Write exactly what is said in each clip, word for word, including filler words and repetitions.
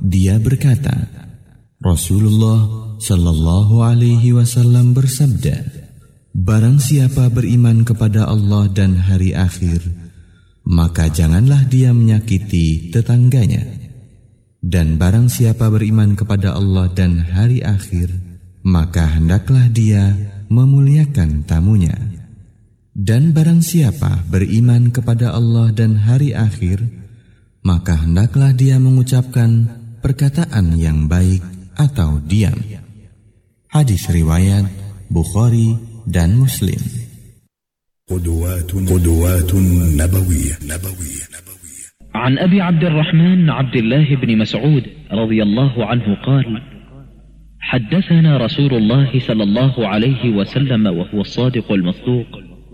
dia berkata, Rasulullah Sallallahu Alaihi Wasallam bersabda, barang siapa beriman kepada Allah dan hari akhir, maka janganlah dia menyakiti tetangganya. Dan barang siapa beriman kepada Allah dan hari akhir, maka hendaklah dia memuliakan tamunya. Dan barang siapa beriman kepada Allah dan hari akhir, maka hendaklah dia mengucapkan perkataan yang baik atau diam. Hadis riwayat Bukhari dan Muslim. قدوات قدوات نبوية نبوية نبوية عن أبي عبد الرحمن عبد الله بن مسعود رضي الله عنه قال: حدثنا رسول الله صلى الله عليه وسلم وهو الصادق المصدوق: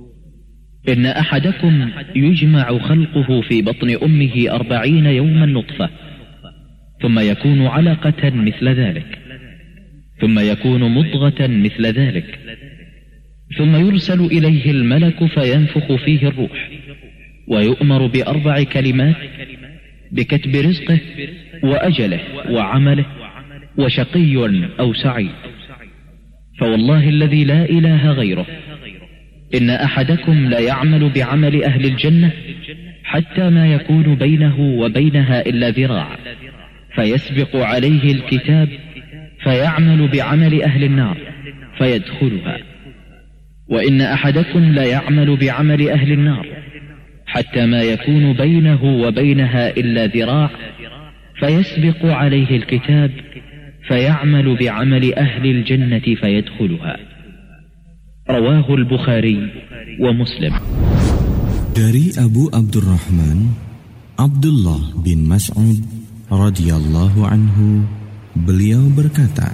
إن أحدكم يجمع خلقه في بطن أمه أربعين يوما نطفة، ثم يكون علقة مثل ذلك، ثم يكون مضغة مثل ذلك، ثم يرسل إليه الملك فينفخ فيه الروح، ويؤمر بأربع كلمات: بكتب رزقه وأجله وعمله وشقي أو سعيد. فوالله الذي لا إله غيره إن أحدكم لا يعمل بعمل أهل الجنة حتى ما يكون بينه وبينها إلا ذراع، فيسبق عليه الكتاب فيعمل بعمل أهل النار فيدخلها، وإن أحدكم لا يعمل بعمل أهل النار حتى ما يكون بينه وبينها إلا ذراع، فيسبق عليه الكتاب فيعمل بعمل أهل الجنة فيدخلها. رواه البخاري ومسلم. Dari Abu Abdurrahman Abdullah bin Mas'ud radhiyallahu anhu, beliau berkata,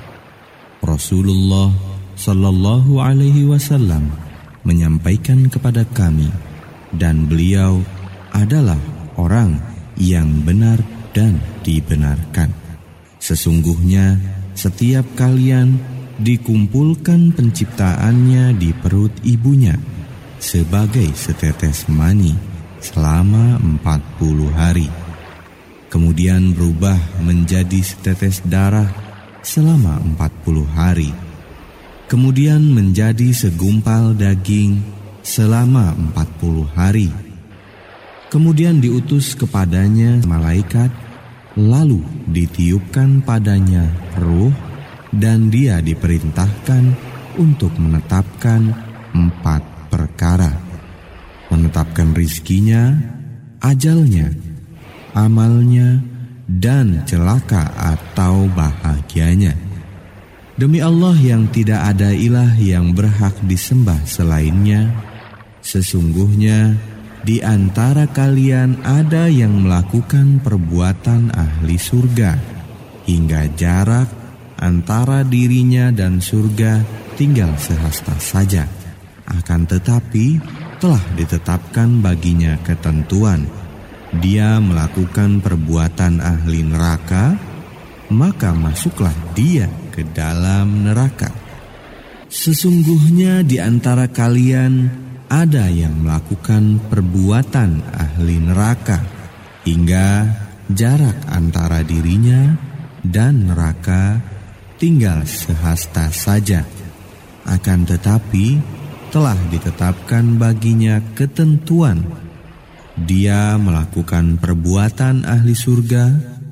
Rasulullah Sallallahu Alaihi Wasallam menyampaikan kepada kami, dan beliau adalah orang yang benar dan dibenarkan. Sesungguhnya setiap kalian dikumpulkan penciptaannya di perut ibunya sebagai setetes mani selama empat puluh hari. Kemudian berubah menjadi setetes darah selama empat puluh hari. Kemudian menjadi segumpal daging selama empat puluh hari. Kemudian diutus kepadanya malaikat, lalu ditiupkan padanya ruh, dan dia diperintahkan untuk menetapkan empat perkara: menetapkan rizkinya, ajalnya, amalnya, dan celaka atau bahagianya. Demi Allah yang tidak ada ilah yang berhak disembah selainnya, sesungguhnya di antara kalian ada yang melakukan perbuatan ahli surga, hingga jarak antara dirinya dan surga tinggal sehasta saja. Akan tetapi telah ditetapkan baginya ketentuan. Dia melakukan perbuatan ahli neraka, maka masuklah dia ke dalam neraka. Sesungguhnya di antara kalian ada yang melakukan perbuatan ahli neraka, hingga jarak antara dirinya dan neraka tinggal sehasta saja. Akan tetapi telah ditetapkan baginya ketentuan. Dia melakukan perbuatan ahli surga,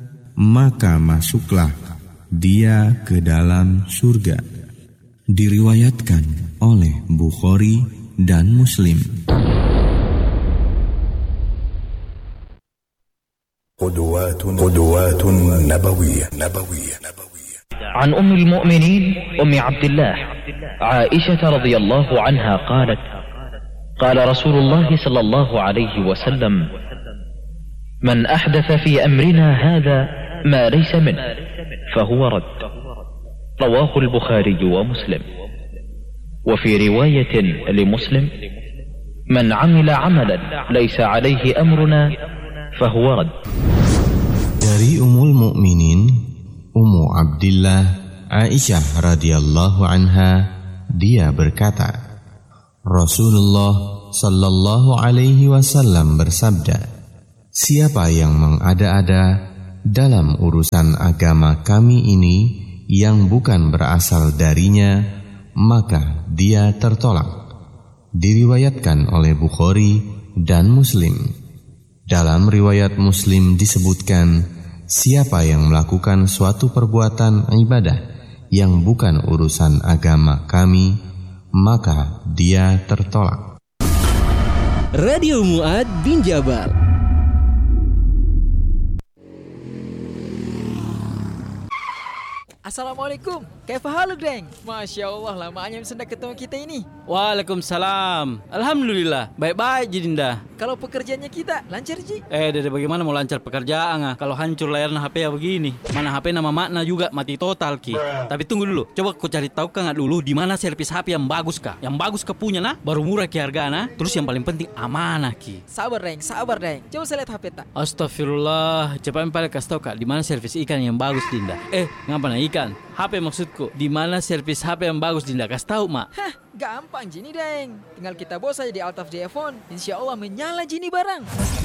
maka masuklah dia ke dalam surga. Diriwayatkan oleh Bukhari dan Muslim. قدوات قدوات نبوية نبوية نبوية عن أم المؤمنين أم عبد الله عائشة رضي الله عنها قالت: قال رسول الله صلى الله عليه وسلم: من أحدث في أمرنا هذا ما ليس منه فهو رد. رواه البخاري ومسلم. وفي رواية لمسلم: من عمل عملا ليس عليه أمرنا فهو رد. Dari Ummul Mukminin Ummu Abdillah Aisyah radhiyallahu anha, dia berkata, Rasulullah sallallahu alaihi wasallam bersabda, siapa yang mengada-ada dalam urusan agama kami ini yang bukan berasal darinya, maka dia tertolak. Diriwayatkan oleh Bukhari dan Muslim. Dalam riwayat Muslim disebutkan, siapa yang melakukan suatu perbuatan ibadah yang bukan urusan agama kami, maka dia tertolak. Radio Mu'ad bin Jabal. Assalamualaikum, kaifa haluk deng? Masya Allah, lamanya sudah ketemu kita ini. Waalaikumsalam. Alhamdulillah, baik-baik Jidinda. Kalau pekerjaannya kita lancar Ji? Eh, dari bagaimana mau lancar pekerjaan ah? Kalau hancur layarnya H P ya begini. Mana H P nama makna juga mati total Ki. Tapi tunggu dulu, coba kau cari tahu kan dulu di mana servis H P yang bagus kah? Yang bagus ke punya nah, baru murah ki hargana. Terus yang paling penting amanah Ki. Sabar deng, sabar deng. Coba saya lihat H P tak. Astagfirullah, coba yang paling kasih tahu kak, di mana servis ikan yang bagus Dinda? Eh, ngapa nah ikan? H P maksudku, di mana servis H P yang bagus Dinda? Kasih tahu mak. Hah, gampang Jini deng. Tinggal kita bawa saja di Altaf Jaya Phone. Insya Allah menyala Jini barang.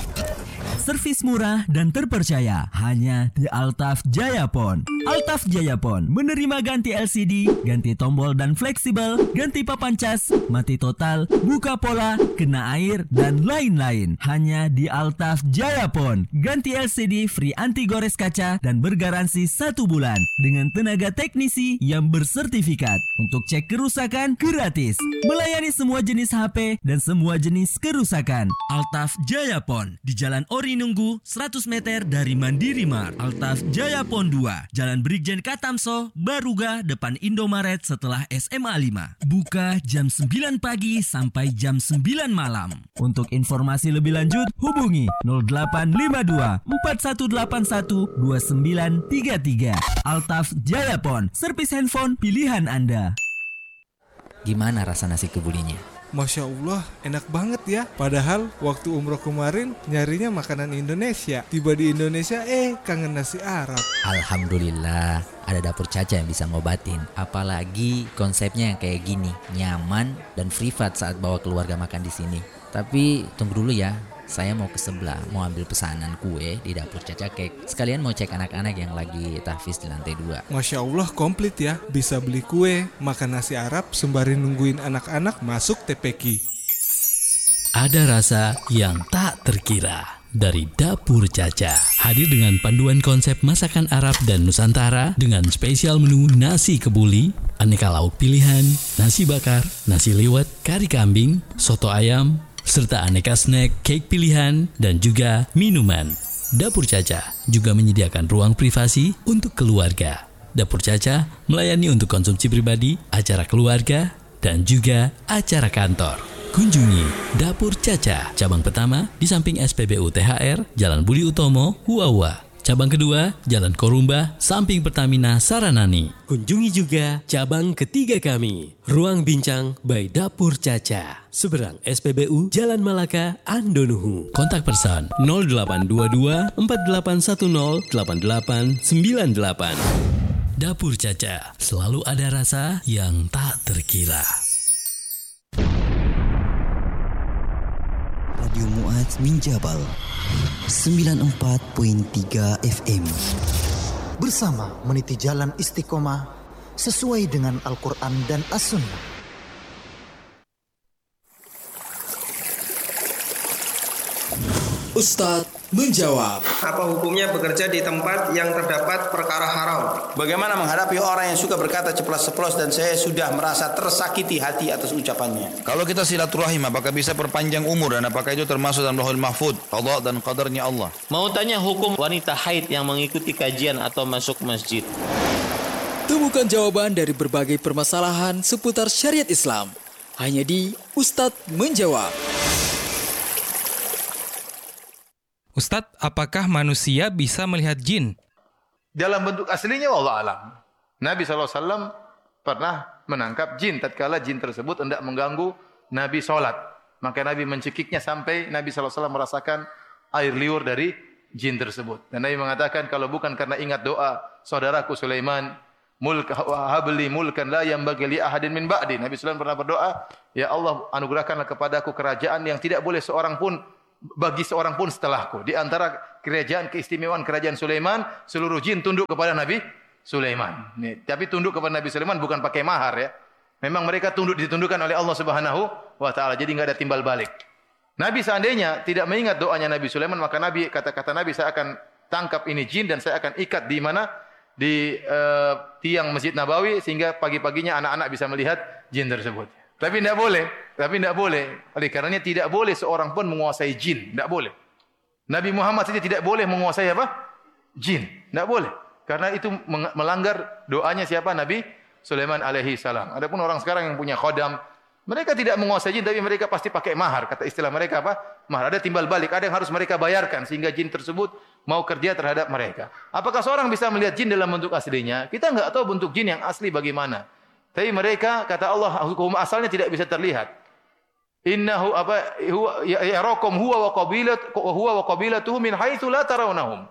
Servis murah dan terpercaya hanya di Altaf Jaya Phone. Altaf Jaya Phone menerima ganti L C D, ganti tombol dan fleksibel, ganti papan cas, mati total, buka pola, kena air, dan lain-lain. Hanya di Altaf Jaya Phone. Ganti L C D free anti gores kaca dan bergaransi satu bulan dengan tenaga teknisi yang bersertifikat. Untuk cek kerusakan gratis. Melayani semua jenis H P dan semua jenis kerusakan. Altaf Jaya Phone di Jalan Ori Nunggu seratus meter dari Mandiri Mart. Altaf Jaya Phone dua, Jalan Brigjen Katamso, Baruga, depan Indomaret setelah S M A lima. Buka jam sembilan pagi sampai jam sembilan malam. Untuk informasi lebih lanjut hubungi nol delapan lima dua empat satu delapan satu dua sembilan tiga tiga. Altaf Jaya Phone, servis handphone pilihan Anda. Gimana rasa nasi kebulinya? Masya Allah, enak banget ya. Padahal waktu umroh kemarin nyarinya makanan Indonesia. Tiba di Indonesia, eh kangen nasi Arab. Alhamdulillah, ada Dapur Caca yang bisa ngobatin. Apalagi konsepnya yang kayak gini, nyaman dan privat saat bawa keluarga makan di sini. Tapi tunggu dulu ya, saya mau ke sebelah, mau ambil pesanan kue di Dapur Caca Cake. Sekalian mau cek anak-anak yang lagi tahfiz di lantai dua. Masya Allah, komplit ya. Bisa beli kue, makan nasi Arab, sembari nungguin anak-anak masuk T P Q. Ada rasa yang tak terkira dari Dapur Caca. Hadir dengan panduan konsep masakan Arab dan Nusantara dengan spesial menu nasi kebuli, aneka lauk pilihan, nasi bakar, nasi liwet, kari kambing, soto ayam, serta aneka snack, cake pilihan, dan juga minuman. Dapur Caca juga menyediakan ruang privasi untuk keluarga. Dapur Caca melayani untuk konsumsi pribadi, acara keluarga, dan juga acara kantor. Kunjungi Dapur Caca, cabang pertama di samping S P B U T H R, Jalan Budi Utomo, Huawa. Cabang kedua, Jalan Korumba, samping Pertamina Saranani. Kunjungi juga cabang ketiga kami, Ruang Bincang by Dapur Caca, seberang S P B U Jalan Malaka, Andonuhu. Kontak person nol delapan dua dua empat delapan satu nol delapan delapan sembilan delapan. Dapur Caca, selalu ada rasa yang tak terkira. Radio Mu'ad bin Jabal sembilan puluh empat koma tiga F M. Bersama meniti jalan istiqomah sesuai dengan Al-Quran dan As-Sunnah. Ustadz menjawab. Apa hukumnya bekerja di tempat yang terdapat perkara haram? Bagaimana menghadapi orang yang suka berkata ceplas-ceplos dan saya sudah merasa tersakiti hati atas ucapannya? Kalau kita silaturahim, apakah bisa perpanjang umur dan apakah itu termasuk dalam Lauhul Mahfuz, qada dan qadarnya Allah? Mau tanya hukum wanita haid yang mengikuti kajian atau masuk masjid? Temukan jawaban dari berbagai permasalahan seputar syariat Islam hanya di Ustadz Menjawab. Ustadz, apakah manusia bisa melihat jin? Dalam bentuk aslinya wallahu alam. Nabi sallallahu alaihi wasallam pernah menangkap jin tatkala jin tersebut hendak mengganggu Nabi salat. Maka Nabi mencekiknya sampai Nabi sallallahu alaihi wasallam merasakan air liur dari jin tersebut. Dan Nabi mengatakan kalau bukan karena ingat doa saudaraku Sulaiman, mulk habli mulkan la yanbaghi li ahadin min ba'di. Nabi sallallahu alaihi wasallam pernah berdoa, ya Allah anugerahkanlah kepadaku kerajaan yang tidak boleh seorang pun bagi seorang pun setelahku. Di antara kerajaan keistimewaan kerajaan Sulaiman, seluruh jin tunduk kepada Nabi Sulaiman. Nih, tapi tunduk kepada Nabi Sulaiman bukan pakai mahar ya. Memang mereka tunduk ditundukkan oleh Allah Subhanahu wa taala. Jadi enggak ada timbal balik. Nabi seandainya tidak mengingat doanya Nabi Sulaiman, maka Nabi kata-kata Nabi, saya akan tangkap ini jin dan saya akan ikat di mana? Di uh, tiang Masjid Nabawi sehingga pagi-paginya anak-anak bisa melihat jin tersebut. Tapi tidak boleh, tapi tidak boleh. Oleh karenanya tidak boleh seorang pun menguasai jin, tidak boleh. Nabi Muhammad saja tidak boleh menguasai apa? Jin, tidak boleh. Karena itu melanggar doanya siapa? Nabi Sulaiman alaihi salam. Adapun orang sekarang yang punya khodam, mereka tidak menguasai jin tapi mereka pasti pakai mahar. Kata istilah mereka apa? Mahar. Ada timbal balik, ada yang harus mereka bayarkan sehingga jin tersebut mau kerja terhadap mereka. Apakah seorang bisa melihat jin dalam bentuk aslinya? Kita enggak tahu bentuk jin yang asli bagaimana. Tapi mereka kata Allah hukum asalnya tidak bisa terlihat. Innahu apa huwa yarakum huwa wa qabilat huwa wa qabilatuhu min haitsu la tarawnahum.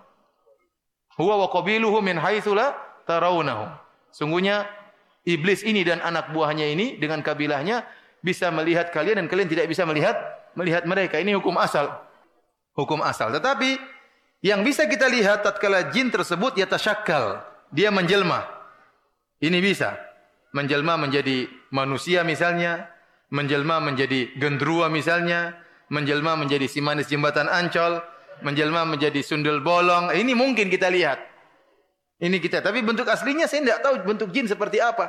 Huwa wa qabiluhu min haitsu la tarawnahum. Sungguhnya iblis ini dan anak buahnya ini dengan kabilahnya bisa melihat kalian dan kalian tidak bisa melihat melihat mereka. Ini hukum asal. Hukum asal. Tetapi yang bisa kita lihat tatkala jin tersebut yatasyakkal, dia menjelma. Ini bisa. Menjelma menjadi manusia misalnya, menjelma menjadi gendruwo misalnya, menjelma menjadi si manis jembatan Ancol, menjelma menjadi sundel bolong. Ini mungkin kita lihat. Ini kita, tapi bentuk aslinya saya tidak tahu bentuk jin seperti apa.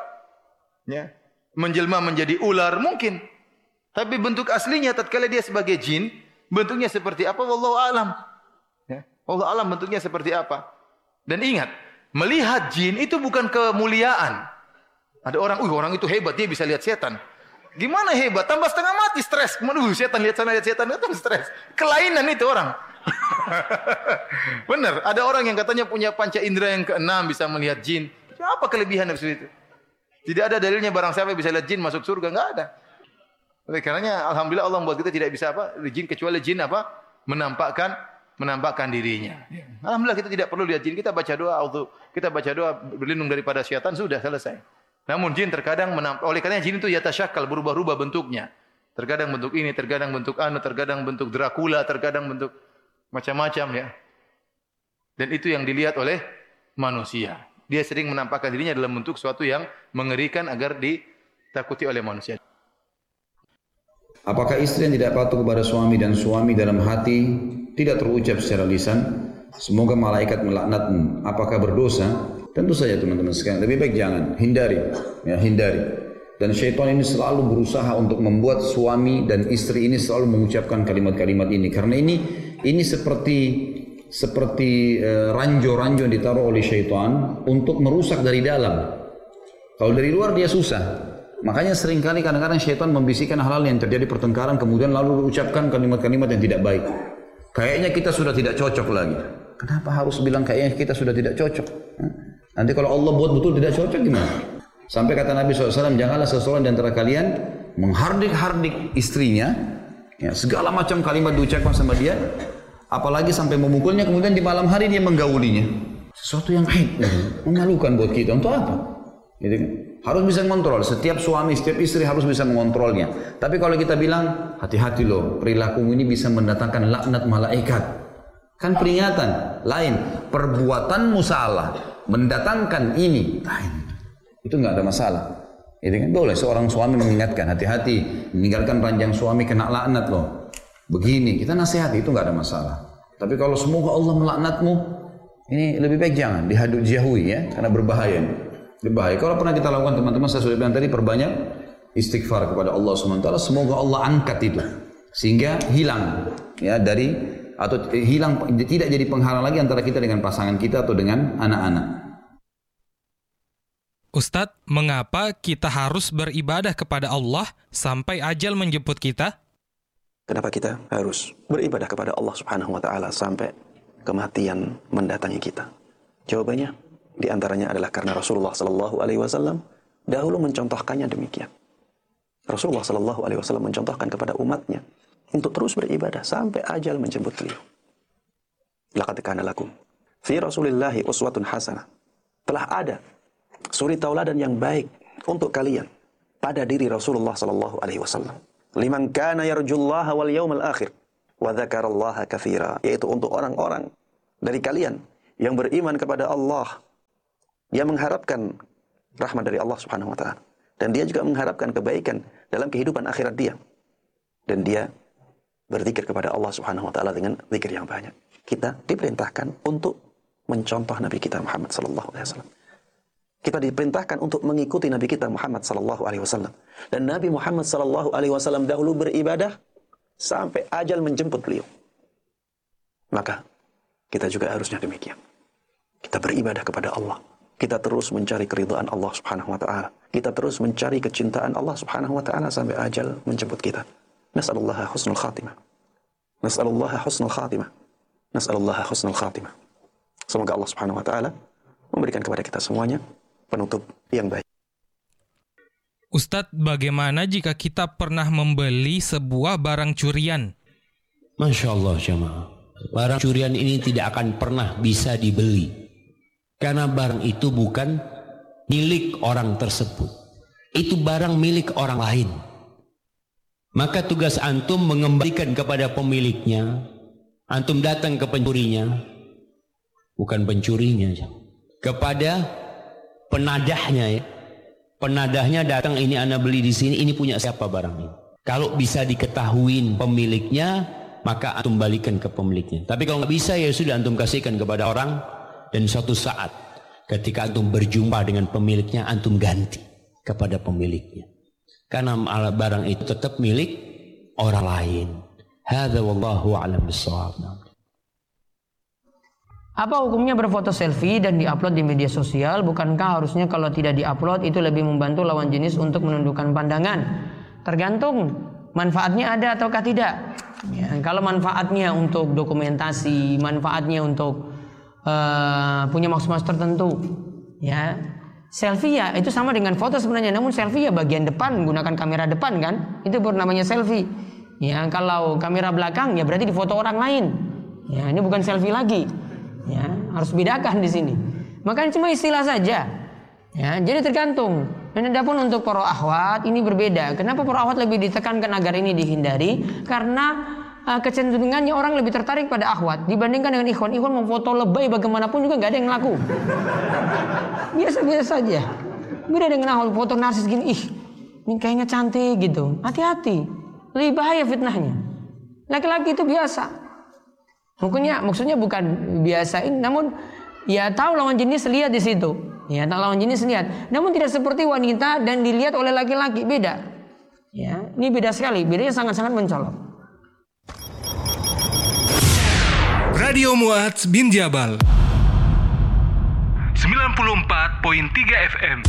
Ya. Menjelma menjadi ular mungkin. Tapi bentuk aslinya tatkala dia sebagai jin, bentuknya seperti apa wallahu alam. Ya. Allah alam bentuknya seperti apa. Dan ingat, melihat jin itu bukan kemuliaan. Ada orang, "Uh, orang itu hebat, dia bisa lihat setan." Gimana hebat? Tambah setengah mati stres. Waduh, setan lihat sana, lihat setan, itu stres. Kelainan itu orang. Benar, ada orang yang katanya punya panca indera yang keenam bisa melihat jin. Apa kelebihan dari itu? Tidak ada dalilnya barang siapa bisa lihat jin masuk surga, enggak ada. Oleh karenanya alhamdulillah Allah membuat kita tidak bisa apa? Jin kecuali jin apa? Menampakkan menampakkan dirinya. Alhamdulillah kita tidak perlu lihat jin, kita baca doa, kita baca doa berlindung daripada syaitan sudah selesai. Namun jin terkadang menampak, oleh karenanya jin itu yatasyakkal, berubah-ubah bentuknya. Terkadang bentuk ini, terkadang bentuk anu, terkadang bentuk Dracula, terkadang bentuk macam-macam ya. Dan itu yang dilihat oleh manusia. Dia sering menampakkan dirinya dalam bentuk sesuatu yang mengerikan agar ditakuti oleh manusia. Apakah istri yang tidak patuh kepada suami dan suami dalam hati tidak terucap secara lisan, semoga malaikat melaknatmu, apakah berdosa? Tentu saja teman-teman sekalian, lebih baik jangan, hindari, ya hindari. Dan syaitan ini selalu berusaha untuk membuat suami dan istri ini selalu mengucapkan kalimat-kalimat ini, karena ini ini seperti seperti uh, ranjau-ranjau yang ditaruh oleh syaitan untuk merusak dari dalam. Kalau dari luar dia susah. Makanya seringkali kadang-kadang syaitan membisikkan hal-hal yang terjadi pertengkaran, kemudian lalu mengucapkan kalimat-kalimat yang tidak baik. Kayaknya kita sudah tidak cocok lagi. Kenapa harus bilang kayaknya kita sudah tidak cocok? Nanti kalau Allah buat betul tidak cocok gimana? Sampai kata Nabi shallallahu alaihi wasallam, janganlah seseorang di antara kalian menghardik-hardik istrinya, ya, segala macam kalimat diucapkan sama dia, apalagi sampai memukulnya, kemudian di malam hari dia menggaulinya. Sesuatu yang aib, memalukan buat kita. Untuk apa? Gitu kan? Harus bisa mengontrol. Setiap suami, setiap istri harus bisa mengontrolnya. Tapi kalau kita bilang, hati-hati loh, perilakumu ini bisa mendatangkan laknat malaikat. Kan peringatan. Lain, perbuatanmu salah, mendatangkan ini. Lain. Itu nggak ada masalah. Itu kan boleh seorang suami mengingatkan, hati-hati, meninggalkan ranjang suami kena laknat loh. Begini, kita nasihati, itu nggak ada masalah. Tapi kalau semoga Allah melaknatmu, ini lebih baik jangan, dihadut jauhi ya, karena berbahaya. Berbahaya. Kalau pernah kita lakukan teman-teman, saya sudah bilang tadi, perbanyak istighfar kepada Allah subhanahu wa taala, semoga Allah angkat itu sehingga hilang ya dari atau hilang, tidak jadi penghalang lagi antara kita dengan pasangan kita atau dengan anak-anak. Ustadz, mengapa kita harus beribadah kepada Allah sampai ajal menjemput kita? Kenapa kita harus beribadah kepada Allah Subhanahu wa taala sampai kematian mendatangi kita? Jawabannya di antaranya adalah karena Rasulullah sallallahu alaihi wasallam dahulu mencontohkannya demikian. Rasulullah sallallahu alaihi wasallam mencontohkan kepada umatnya untuk terus beribadah sampai ajal menjemput beliau. Laqad kana lakum fi Rasulillahi uswatun hasanah. Telah ada suri tauladan yang baik untuk kalian pada diri Rasulullah sallallahu alaihi wasallam. Liman kana yarjullaha wal yawmal akhir. wa dzakarallaha katsira, yaitu untuk orang-orang dari kalian yang beriman kepada Allah, dia mengharapkan rahmat dari Allah Subhanahu wa taala, dan dia juga mengharapkan kebaikan dalam kehidupan akhirat dia, dan dia berzikir kepada Allah Subhanahu wa taala dengan zikir yang banyak. Kita diperintahkan untuk mencontoh Nabi kita Muhammad sallallahu alaihi wasallam. Kita diperintahkan untuk mengikuti Nabi kita Muhammad sallallahu alaihi wasallam. Dan Nabi Muhammad sallallahu alaihi wasallam dahulu beribadah sampai ajal menjemput beliau. Maka kita juga harusnya demikian. Kita beribadah kepada Allah. Kita terus mencari keridhaan Allah Subhanahu wa taala. Kita terus mencari kecintaan Allah Subhanahu wa taala sampai ajal menjemput kita. Nas'alullaha husnul khatimah. Nas'alullaha husnul khatimah. Nas'alullaha husnul khatimah. Semoga Allah Subhanahu wa taala memberikan kepada kita semuanya penutup yang baik. Ustadz, bagaimana jika kita pernah membeli sebuah barang curian? Masya Allah jamaah, barang curian ini tidak akan pernah bisa dibeli, karena barang itu bukan milik orang tersebut, itu barang milik orang lain. Maka tugas antum mengembalikan kepada pemiliknya. Antum datang ke pencurinya, bukan pencurinya, kepada penadahnya ya. Penadahnya datang, ini ana beli di sini, ini punya siapa barang ini. Kalau bisa diketahui pemiliknya, maka antum balikan ke pemiliknya. Tapi kalau nggak bisa, ya sudah antum kasihkan kepada orang, dan suatu saat ketika antum berjumpa dengan pemiliknya, antum ganti kepada pemiliknya. Karena barang itu tetap milik orang lain. Hadza wallahu a'lam bissawab. Apa hukumnya berfoto selfie dan diupload di media sosial? Bukankah harusnya kalau tidak diupload itu lebih membantu lawan jenis untuk menundukkan pandangan? Tergantung manfaatnya ada ataukah tidak. Ya, kalau manfaatnya untuk dokumentasi, manfaatnya untuk uh, punya maksud-maksud tertentu, ya selfie ya itu sama dengan foto sebenarnya. Namun selfie ya bagian depan, menggunakan kamera depan kan, itu baru namanya selfie. Ya kalau kamera belakang ya berarti di foto orang lain. Ya ini bukan selfie lagi. Ya, harus bedakan di sini. Makanya cuma istilah saja. Ya, jadi tergantung. Dan adapun untuk para akhwat ini berbeda. Kenapa para akhwat lebih ditekankan agar ini dihindari? Karena uh, kecenderungannya orang lebih tertarik pada akhwat dibandingkan dengan ikhwan. Ikhwan mau foto lebay bagaimanapun juga nggak ada yang laku. Biasa-biasa saja. Beda dengan akhwat foto narsis gini, ih, ini kayaknya cantik gitu. Hati-hati. Lebih bahaya fitnahnya. Laki-laki itu biasa. Maksudnya, maksudnya bukan biasain, namun ya tahu lawan jenis lihat di situ. Ya, tahu lawan jenis lihat. Namun tidak seperti wanita dan dilihat oleh laki-laki, beda. Ya, ini beda sekali. Bedanya sangat-sangat mencolok. Radio Mu'adz bin Jabal sembilan puluh empat koma tiga F M.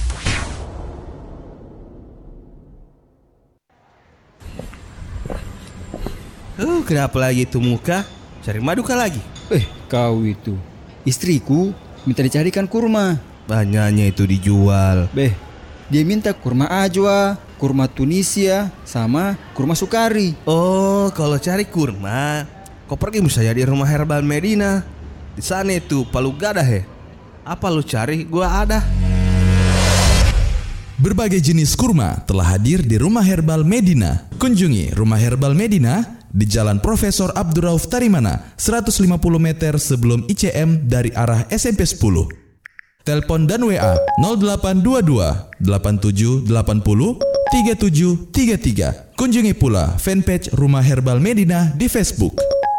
Oh, kenapa lagi itu muka? Cari madu kah lagi? Eh, kau itu. Istriku minta dicarikan kurma. Banyaknya itu dijual. Beh, dia minta kurma ajwa, kurma Tunisia, sama kurma sukari. Oh, kalau cari kurma, kau pergi misalnya di rumah herbal Medina. Di sana itu palu gadah he. Apa lu cari? Gua ada. Berbagai jenis kurma telah hadir di Rumah Herbal Medina. Kunjungi Rumah Herbal Medina di Jalan Profesor Abdurrauf Tarimana, seratus lima puluh meter sebelum I C M dari arah S M P sepuluh. Telepon dan W A nol delapan dua dua delapan tujuh delapan nol tiga tujuh tiga tiga. Kunjungi pula fanpage Rumah Herbal Medina di Facebook.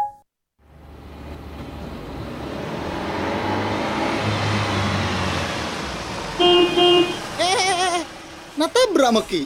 Eh, nata bramaki.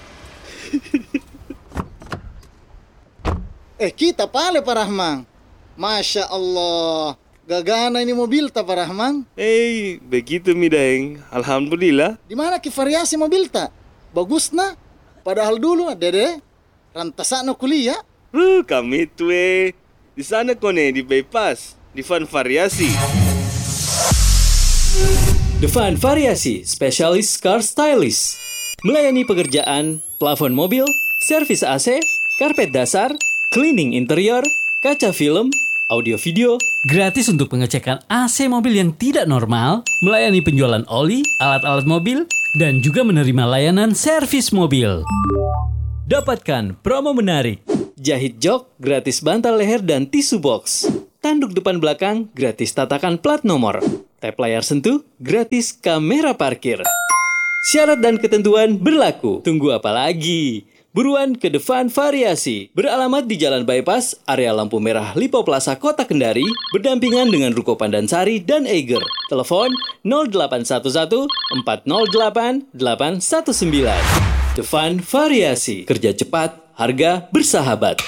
Eh kita pale Pak Rahman. Masya Allah. Gagana ini mobil ta Pak Rahman. Eh, begitu mi Daeng. Alhamdulillah. Di mana ki variasi mobil ta? Bagus na. Padahal dulu Dede rantasana kuliah. Uh, kami itu eh. Di sana kone di bypass, di Van Variasi. The Van Variasi, spesialis car stylist. Melayani pekerjaan plafon mobil, servis A C, karpet dasar, cleaning interior, kaca film, audio video, gratis untuk pengecekan A C mobil yang tidak normal, melayani penjualan oli, alat-alat mobil, dan juga menerima layanan servis mobil. Dapatkan promo menarik. Jahit jok, gratis bantal leher dan tisu box. Tanduk depan belakang, gratis tatakan plat nomor. Tap layar sentuh, gratis kamera parkir. Syarat dan ketentuan berlaku. Tunggu apa lagi? Buruan ke Devan Variasi. Beralamat di Jalan Bypass, area lampu merah Lipo Plaza Kota Kendari, berdampingan dengan Ruko Pandansari dan Eiger. Telepon nol delapan satu satu empat nol delapan delapan satu sembilan. Devan Variasi. Kerja cepat, harga bersahabat.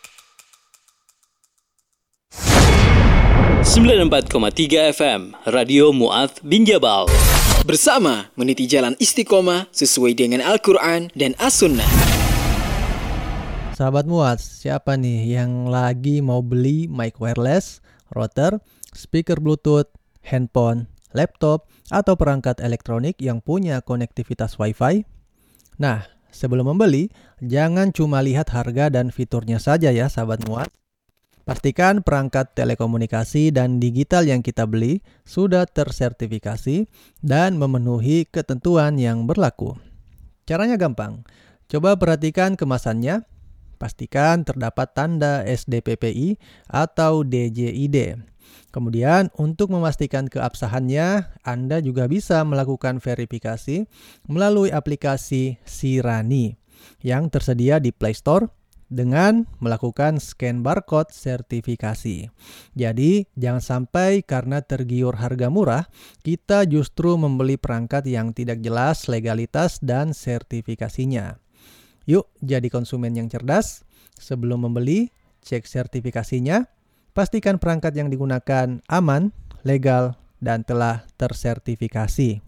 sembilan puluh empat koma tiga F M Radio Mu'adz bin Jabal. Bersama meniti jalan istiqomah sesuai dengan Al-Quran dan As-Sunnah. Sahabat Mu'adz, siapa nih yang lagi mau beli mic wireless, router, speaker Bluetooth, handphone, laptop, atau perangkat elektronik yang punya konektivitas Wi-Fi? Nah, sebelum membeli, jangan cuma lihat harga dan fiturnya saja ya sahabat Mu'adz. Pastikan perangkat telekomunikasi dan digital yang kita beli sudah tersertifikasi dan memenuhi ketentuan yang berlaku. Caranya gampang. Coba perhatikan kemasannya. Pastikan terdapat tanda S D P P I atau D J I D. Kemudian untuk memastikan keabsahannya, Anda juga bisa melakukan verifikasi melalui aplikasi Sirani yang tersedia di Play Store dengan melakukan scan barcode sertifikasi. Jadi, jangan sampai karena tergiur harga murah, kita justru membeli perangkat yang tidak jelas legalitas dan sertifikasinya. Yuk, jadi konsumen yang cerdas. Sebelum membeli, cek sertifikasinya. Pastikan perangkat yang digunakan aman, legal, dan telah tersertifikasi.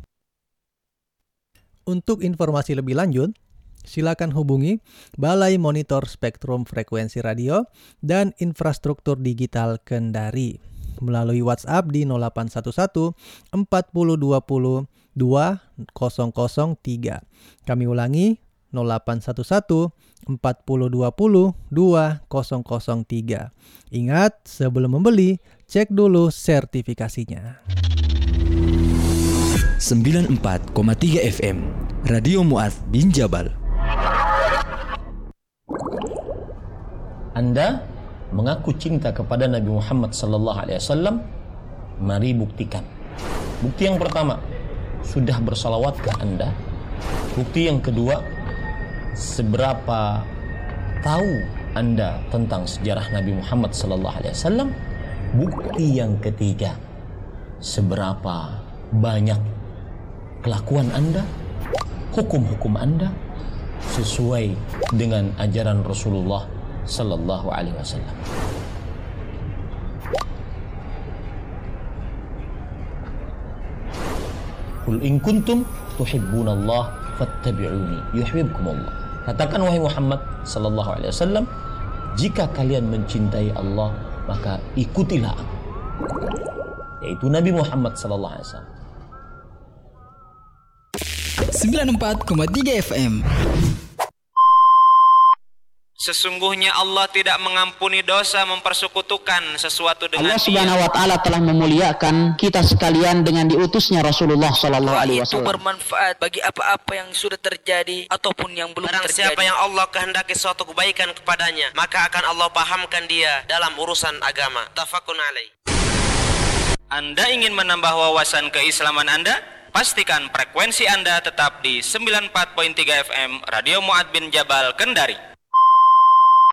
Untuk informasi lebih lanjut, silakan hubungi Balai Monitor Spektrum Frekuensi Radio dan Infrastruktur Digital Kendari melalui WhatsApp di nol delapan satu satu empat nol dua nol dua nol nol tiga. Kami ulangi nol delapan satu satu empat nol dua nol dua nol nol tiga. Ingat, sebelum membeli, cek dulu sertifikasinya. sembilan puluh empat koma tiga F M Radio Mu'adz bin Jabal. Anda mengaku cinta kepada Nabi Muhammad sallallahu alaihi wasallam, mari buktikan. Bukti yang pertama, sudah bersalawatkah Anda? Bukti yang kedua, seberapa tahu Anda tentang sejarah Nabi Muhammad sallallahu alaihi wasallam? Bukti yang ketiga, seberapa banyak kelakuan Anda, hukum-hukum Anda sesuai dengan ajaran Rasulullah sallallahu alaihi wasallam. Qul in kuntum tuhibbunallah fattabi'uni yuhibbukumullah. Katakan wahai Muhammad sallallahu alaihi wasallam, jika kalian mencintai Allah, maka ikutilah aku, yaitu Nabi Muhammad sallallahu alaihi wasallam. sembilan puluh empat koma tiga F M. Sesungguhnya Allah tidak mengampuni dosa mempersekutukan sesuatu dengan Allah Subhanahu wa taala telah memuliakan kita sekalian dengan diutusnya Rasulullah sallallahu alaihi wasallam. Itu bermanfaat bagi apa-apa yang sudah terjadi ataupun yang belum Barang terjadi. Siapa yang Allah kehendaki suatu kebaikan kepadanya, maka akan Allah pahamkan dia dalam urusan agama. Tafakun alaih. Anda ingin menambah wawasan keislaman Anda? Pastikan frekuensi Anda tetap di sembilan puluh empat koma tiga F M Radio Mu'adz bin Jabal Kendari.